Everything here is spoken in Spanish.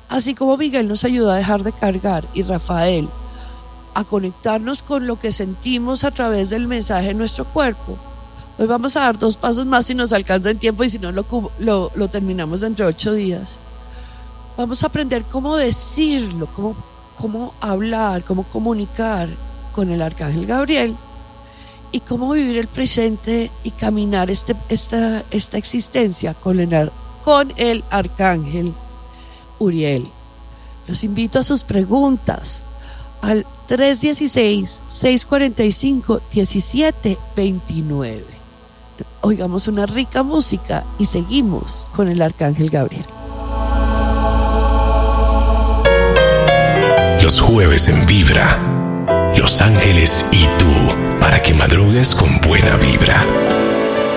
Así como Miguel nos ayuda a dejar de cargar y Rafael a conectarnos con lo que sentimos a través del mensaje en nuestro cuerpo. Hoy vamos a dar 2 pasos más si nos alcanza el tiempo y si no lo terminamos dentro de 8 días. Vamos a aprender cómo decirlo, cómo hablar, cómo comunicar con el Arcángel Gabriel y cómo vivir el presente y caminar esta existencia con el Arcángel Uriel. Los invito a sus preguntas al 316-645-1729. Oigamos una rica música y seguimos con el Arcángel Gabriel. Los jueves en Vibra, Los Ángeles y tú, para que madrugues con buena vibra.